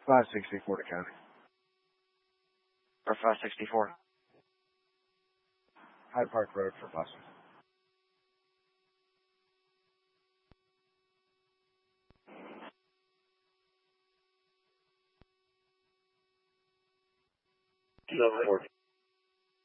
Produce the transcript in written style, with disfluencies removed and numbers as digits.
564 to County. Or 564. Hyde Park Road for buses. Number 14.